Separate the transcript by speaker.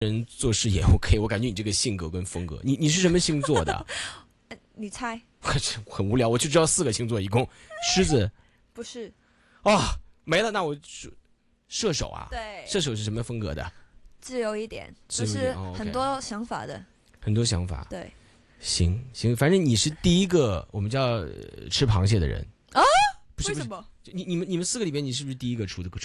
Speaker 1: 人做事也 OK， 我感觉你这个性格跟风格，你是什么星座的？
Speaker 2: 你猜？
Speaker 1: 很无聊，我就知道4个星座，一共狮子
Speaker 2: 不是。
Speaker 1: 没了，那我射手啊。
Speaker 2: 对，
Speaker 1: 射手是什么风格的？
Speaker 2: 自由一点，
Speaker 1: 自由一点
Speaker 2: 就是很多想法的。
Speaker 1: 很多想法。
Speaker 2: 对，
Speaker 1: 行，反正你是第一个我们叫吃螃蟹的人
Speaker 2: 啊？
Speaker 1: 不是
Speaker 2: 为什么？
Speaker 1: 你们4个里边，你是不是第一个出